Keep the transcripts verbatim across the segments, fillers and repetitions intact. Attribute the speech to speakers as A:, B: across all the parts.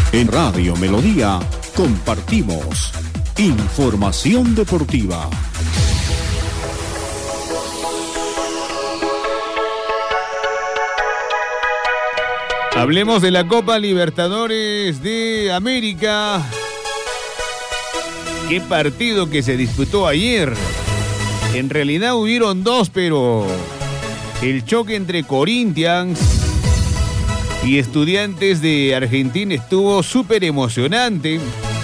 A: En Radio Melodía compartimos información deportiva.
B: Hablemos de la Copa Libertadores de América. Qué partido que se disputó ayer. En realidad hubieron dos, pero el choque entre Corinthians y Estudiantes de Argentina estuvo súper emocionante.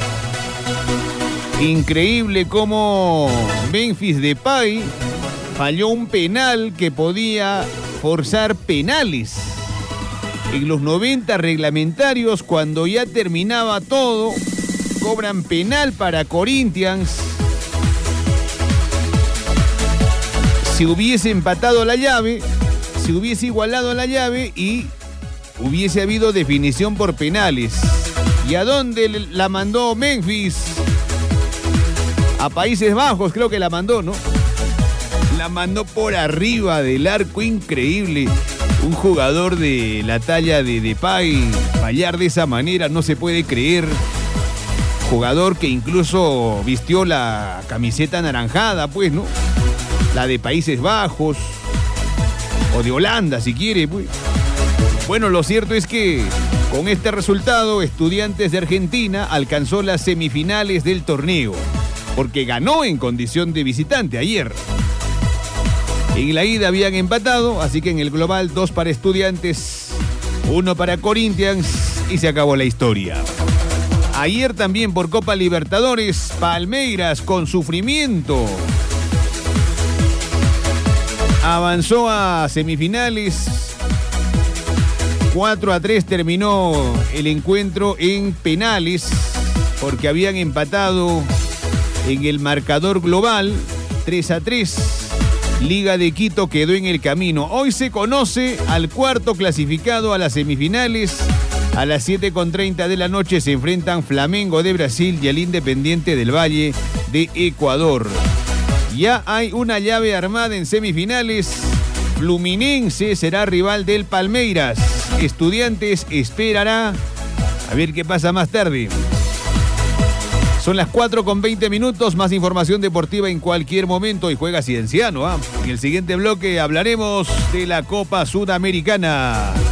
B: Increíble cómo Memphis Depay falló un penal que podía forzar penales. En los noventa reglamentarios, cuando ya terminaba todo, cobran penal para Corinthians. Si hubiese empatado la llave, si hubiese igualado la llave y hubiese habido definición por penales. ¿Y a dónde la mandó Memphis? A Países Bajos creo que la mandó, ¿no? La mandó por arriba del arco, increíble. Un jugador de la talla de Depay fallar de esa manera no se puede creer. Jugador que incluso vistió la camiseta anaranjada, pues, ¿no? La de Países Bajos o de Holanda, si quiere, pues. Bueno, lo cierto es que con este resultado, Estudiantes de Argentina alcanzó las semifinales del torneo, porque ganó en condición de visitante ayer. En la ida habían empatado, así que en el global dos para Estudiantes, uno para Corinthians y se acabó la historia. Ayer también por Copa Libertadores, Palmeiras con sufrimiento avanzó a semifinales. cuatro a tres terminó el encuentro en penales, porque habían empatado en el marcador global tres a tres. Liga de Quito quedó en el camino. Hoy se conoce al cuarto clasificado a las semifinales. A las siete con treinta de la noche se enfrentan Flamengo de Brasil y el Independiente del Valle de Ecuador. Ya hay una llave armada en semifinales. Fluminense será rival del Palmeiras. Estudiantes esperará a ver qué pasa más tarde. Son las cuatro con veinte minutos, más información deportiva en cualquier momento y juega Cienciano. ¿eh? En el siguiente bloque hablaremos de la Copa Sudamericana.